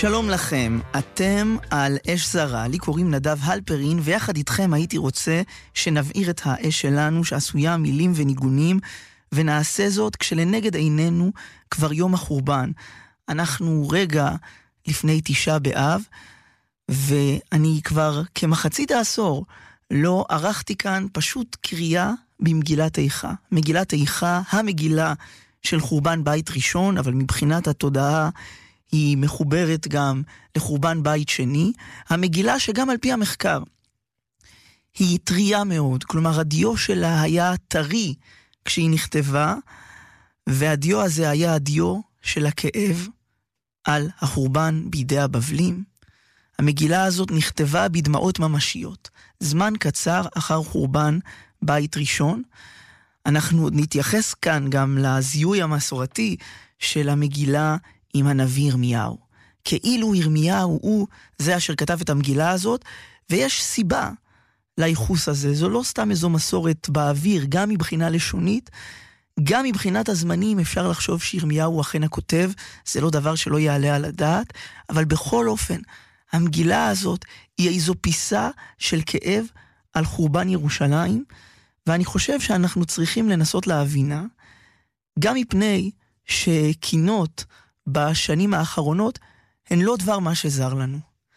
שלום לכם, אתם על אש זרה, לי קוראים נדב הלפרין, ויחד איתכם הייתי רוצה שנבעיר את האש שלנו שעשויה מילים וניגונים, ונעשה זאת כשלנגד עינינו כבר יום החורבן. אנחנו רגע לפני 9 באב, ואני כבר כמחצית העשור לא ערכתי כאן פשוט קריאה במגילת איכה. מגילת איכה, המגילה של חורבן בית ראשון, אבל מבחינת התודעה היא מחוברת גם לחורבן בית שני. המגילה שגם על פי המחקר היא טריה מאוד, כלומר הדיו שלה היה טרי כשהיא נכתבה, והדיו הזה היה הדיו של הכאב על החורבן בידי הבבלים. המגילה הזאת נכתבה בדמעות ממשיות, זמן קצר אחר חורבן בית ראשון. אנחנו עוד נתייחס כאן גם לזיהוי המסורתי של המגילה עם הנביא ירמיהו. כאילו ירמיהו הוא זה אשר כתב את המגילה הזאת, ויש סיבה לייחוס הזה. זו לא סתם איזו מסורת באוויר, גם מבחינה לשונית, גם מבחינת הזמנים אפשר לחשוב שירמיהו אכן הכותב, זה לא דבר שלא יעלה על הדעת, אבל בכל אופן, המגילה הזאת היא איזו פיסה של כאב על חורבן ירושלים, ואני חושב שאנחנו צריכים לנסות להבינה, גם מפני שקינות בשנים האחרונות הן לא דבר מה שזר לנו.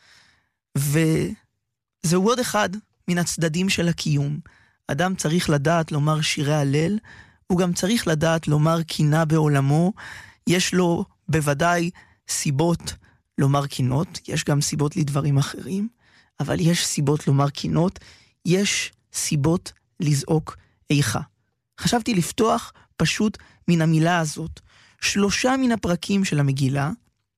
וזהו עוד אחד מן הצדדים של הקיום. אדם צריך לדעת לומר שירי הלל, הוא גם צריך לדעת לומר קינה בעולמו. יש לו בוודאי סיבות לומר קינות, יש גם סיבות לדברים אחרים, אבל יש סיבות לומר קינות, יש סיבות לזעוק איכה. חשבתי לפתוח פשוט מן המילה הזאת. 3 מן הפרקים של המגילה,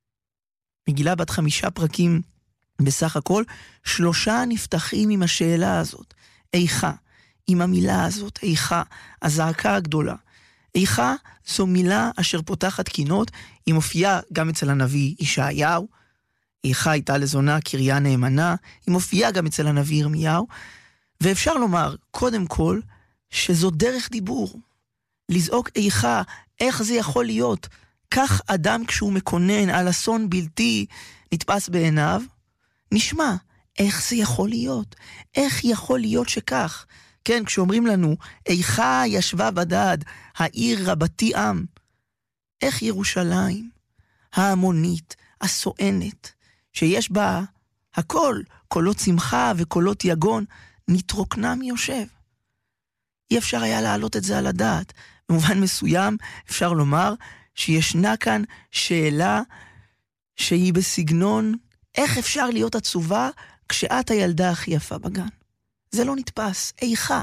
מגילה בת 5 פרקים בסך הכל, 3 נפתחים עם השאלה הזאת, איכה, עם המילה הזאת, איכה, הזעקה הגדולה. איכה זו מילה אשר פותחת קינות, היא מופיעה גם אצל הנביא ישעיהו, איכה הייתה לזונה קריה נאמנה, היא מופיעה גם אצל הנביא ירמיהו, ואפשר לומר, קודם כל, שזו דרך דיבור. לזעוק איכה, איך זה יכול להיות? כך אדם כשהוא מקונן על אסון בלתי נתפס בעיניו, נשמע, איך זה יכול להיות? איך יכול להיות שכך? כן, כשאומרים לנו, איכה ישבה בדד, העיר רבתי עם. איך ירושלים, ההמונית, הסואנת, שיש בה הכל, קולות שמחה וקולות יגון, נתרוקנה מיושב. אי אפשר היה להעלות את זה על הדעת. במובן מסוים אפשר לומר שישנה כאן שאלה שהיא בסגנון, איך אפשר להיות עצובה כשאת הילדה הכי יפה בגן? זה לא נתפס, איכה.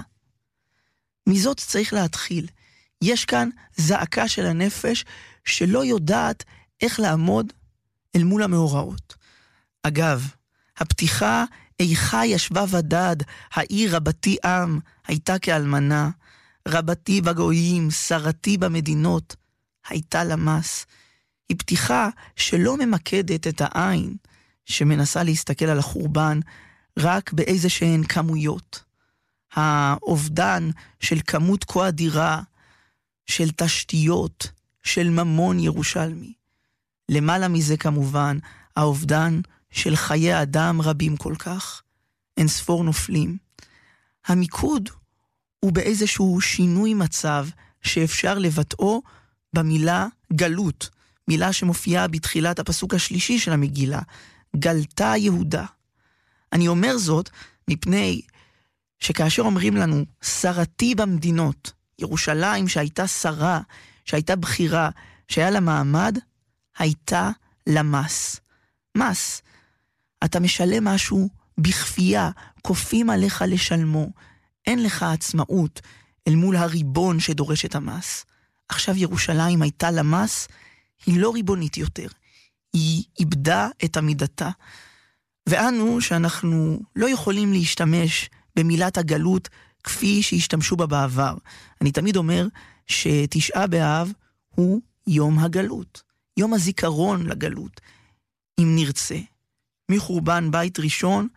מזאת צריך להתחיל. יש כאן זעקה של הנפש שלא יודעת איך לעמוד אל מול המאורעות. אגב, הפתיחה, איכה ישבה ודד, העיר רבתי עם, הייתה כאלמנה, רבתי בגויים, שרתי במדינות, הייתה למס. היא פתיחה שלא ממקדת את העין, שמנסה להסתכל על החורבן, רק באיזה שהן כמויות. האובדן של כמות כה אדירה, של תשתיות, של ממון ירושלמי. למעלה מזה כמובן, האובדן של חיי אדם רבים כל כך, אין ספור נופלים. המיקוד הוא באיזשהו שינוי מצב שאפשר לבטאו במילה גלות, מילה שמופיעה בתחילת הפסוק השלישי של המגילה, גלתה יהודה. אני אומר זאת מפני שכאשר אומרים לנו, שרתי במדינות, ירושלים שהייתה שרה, שהייתה בחירה, שהיה לה מעמד, הייתה למס. מס. אתה משלם משהו בכפייה, כופים עליך לשלמו. אין לך עצמאות אל מול הריבון שדורש את המס. עכשיו ירושלים הייתה למס, היא לא ריבונית יותר. היא איבדה את עמידתה. ואנו שאנחנו לא יכולים להשתמש במילת הגלות כפי שהשתמשו בה בעבר. אני תמיד אומר ש9 באב הוא יום הגלות. יום הזיכרון לגלות. אם נרצה. מחורבן בית ראשון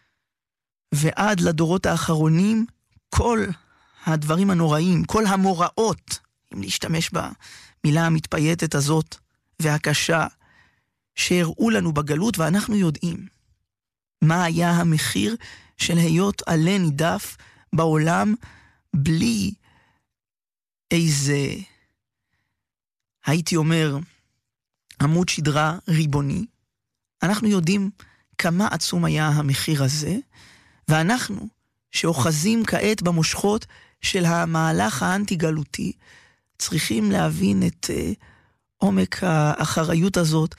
ועד לדורות האחרונים, כל הדברים הנוראים, כל המוראות, אם להשתמש במילה המתפייטת הזאת והקשה, שהראו לנו בגלות, ואנחנו יודעים מה היה המחיר של היות עלה נידף בעולם בלי איזה, הייתי אומר, עמוד שדרה ריבוני. אנחנו יודעים כמה עצום היה המחיר הזה, ואנחנו שאוחזים כעת במושכות של המהלך האנטי-גלותי, צריכים להבין את עומק האחריות הזאת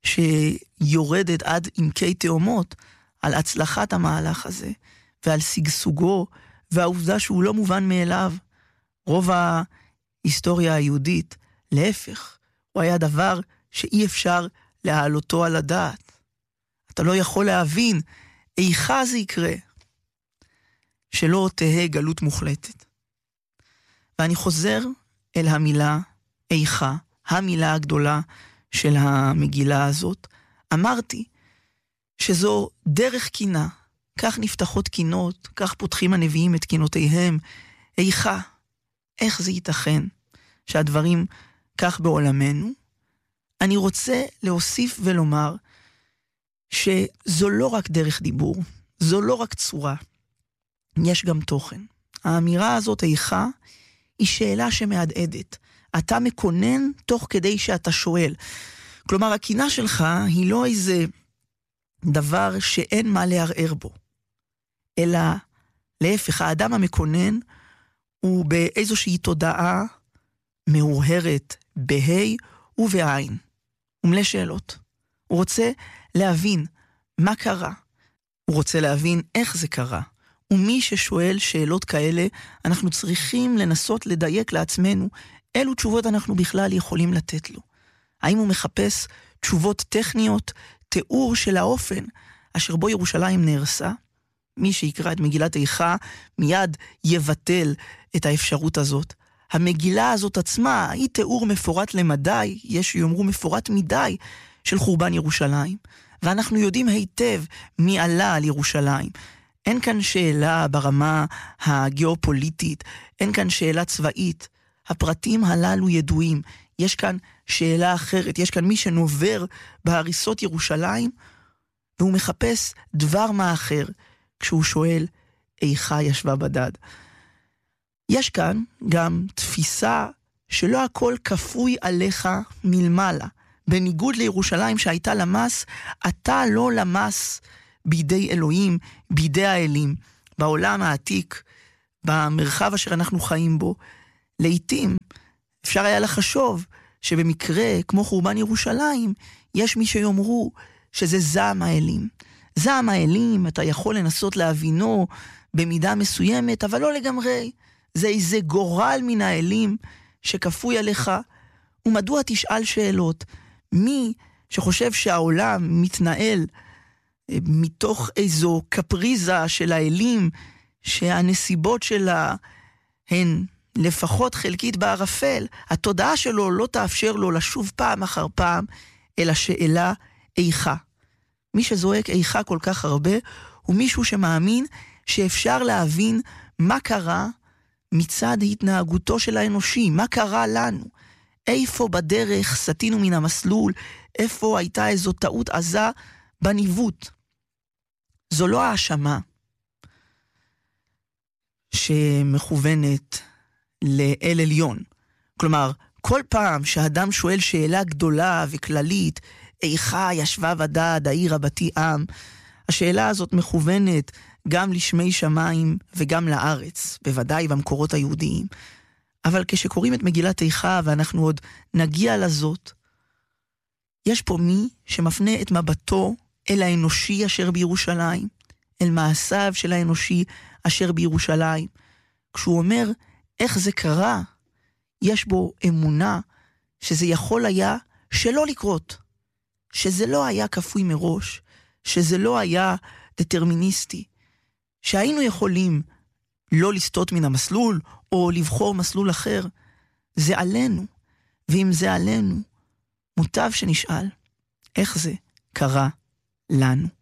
שיורדת עד עמקי תאומות על הצלחת המהלך הזה ועל שגשוגו והעובדה שהוא לא מובן מאליו. רוב ההיסטוריה היהודית, להפך, הוא היה דבר שאי אפשר להעלותו על הדעת. אתה לא יכול להבין איכה זה יקרה שלא תהה גלות מוחלטת. ואני חוזר אל המילה איכה, המילה הגדולה של המגילה הזאת. אמרתי שזו דרך קינה, כך נפתחות קינות, כך פותחים הנביאים את קינותיהם. איכה, איך זה ייתכן שהדברים כך בעולמנו? אני רוצה להוסיף ולומר שזו לא רק דרך דיבור, זו לא רק צורה, יש גם תוכן. האמירה הזאת איכה היא שאלה שמהדהדת. אתה מקונן תוך כדי שאתה שואל. כלומר, הקינה שלך היא לא איזה דבר שאין מה לערער בו, אלא להפך, האדם המקונן הוא באיזושהי תודעה מהורהרת בהי ובעין. הוא מלא שאלות. הוא רוצה להבין מה קרה. הוא רוצה להבין איך זה קרה. ומי ששואל שאלות כאלה, אנחנו צריכים לנסות לדייק לעצמנו אילו תשובות אנחנו בכלל יכולים לתת לו. האם הוא מחפש תשובות טכניות, תיאור של האופן אשר בו ירושלים נהרסה? מי שיקרא את מגילת איכה מיד יבטל את האפשרות הזאת. המגילה הזאת עצמה היא תיאור מפורט למדי, יש שיאמרו מפורט מדי, של חורבן ירושלים. ואנחנו יודעים היטב מי עלה על ירושלים. אין כאן שאלה ברמה הגיאופוליטית, אין כאן שאלה צבאית. הפרטים הללו ידועים. יש כאן שאלה אחרת, יש כאן מי שנובר בהריסות ירושלים, והוא מחפש דבר מה אחר, כשהוא שואל איכה ישבה בדד. יש כאן גם תפיסה שלא הכל כפוי עליך מלמעלה. בניגוד לירושלים שהייתה למס, אתה לא למס בידי אלוהים, בידי האלים. בעולם העתיק, במרחב אשר אנחנו חיים בו, לעתים אפשר היה לחשוב שבמקרה כמו חורבן ירושלים, יש מי שיאמרו שזה זעם האלים. זעם האלים, אתה יכול לנסות להבינו במידה מסוימת, אבל לא לגמרי. זה איזה גורל מן האלים שכפוי עליך. ומדוע תשאל שאלות? מי שחושב שהעולם מתנהל מתוך איזו קפריזה של האלים, שהנסיבות שלה הן לפחות חלקית בערפל, התודעה שלו לא תאפשר לו לשוב פעם אחר פעם אל השאלה איכה. מי שזועק איכה כל כך הרבה, הוא מישהו שמאמין שאפשר להבין מה קרה מצד התנהגותו של האנושי, מה קרה לנו, איפה בדרך סטינו מן המסלול, איפה הייתה איזו טעות עזה בניווט. זו לא האשמה שמכוונת לאל עליון. כלומר, כל פעם שהאדם שואל שאלה גדולה וכללית, איכה ישבה בדד העיר רבתי עם, השאלה הזאת מכוונת גם לשמי שמיים וגם לארץ, בוודאי במקורות היהודיים. אבל כשקוראים את מגילת איכה, ואנחנו עוד נגיע לזאת, יש פה מי שמפנה את מבטו אל האנושי אשר בירושלים, אל מעשיו של האנושי אשר בירושלים. כשהוא אומר איך זה קרה, יש בו אמונה שזה יכול היה שלא לקרות, שזה לא היה כפוי מראש, שזה לא היה דטרמיניסטי, שהיינו יכולים לא לסטות מן המסלול או לבחור מסלול אחר. זה עלינו, ואם זה עלינו, מוטב שנשאל איך זה קרה לנו.